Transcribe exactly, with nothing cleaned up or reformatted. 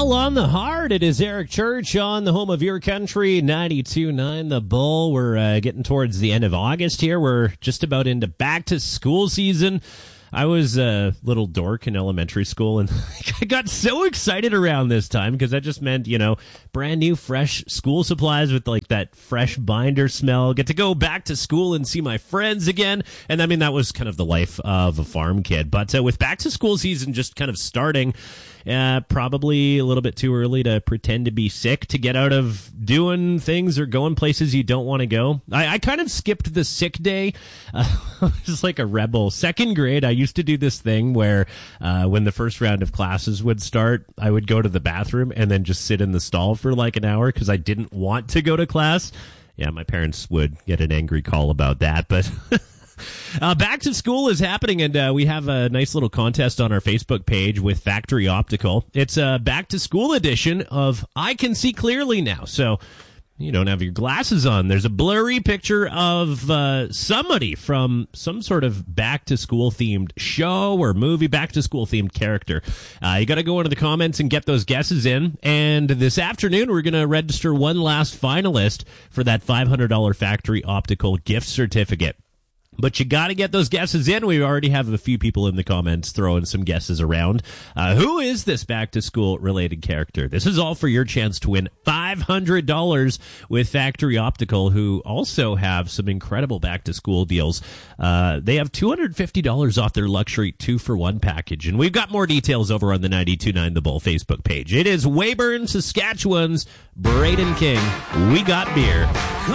Well, on the heart, it is Eric Church on the home of your country, ninety-two point nine The Bull. We're uh, getting towards the end of August here. We're just about into back-to-school season. I was a little dork in elementary school, and I got so excited around this time because that just meant, you know, brand new, fresh school supplies with, like, that fresh binder smell. Get to go back to school and see my friends again. And, I mean, that was kind of the life of a farm kid. But uh, with back-to-school season just kind of starting, uh, probably a little bit too early to pretend to be sick to get out of doing things or going places you don't want to go. I, I kind of skipped the sick day. Uh, I was like a rebel. Second grade, I used to do this thing where uh, when the first round of classes would start, I would go to the bathroom and then just sit in the stall for like an hour because I didn't want to go to class. Yeah, my parents would get an angry call about that, but... Uh, back to school is happening, and uh, we have a nice little contest on our Facebook page with Factory Optical. It's a back to school edition of I Can See Clearly Now. So you don't have your glasses on. There's a blurry picture of uh, somebody from some sort of back to school themed show or movie, back to school themed character. Uh, you got to go into the comments and get those guesses in. And this afternoon, we're going to register one last finalist for that five hundred dollars Factory Optical gift certificate. But you got to get those guesses in. We already have a few people in the comments throwing some guesses around. Uh, who is this back-to-school related character? This is all for your chance to win five hundred dollars with Factory Optical, who also have some incredible back-to-school deals. Uh, they have two hundred fifty dollars off their luxury two-for-one package. And we've got more details over on the ninety-two point nine The Bull Facebook page. It is Weyburn, Saskatchewan's Braden King. We got beer.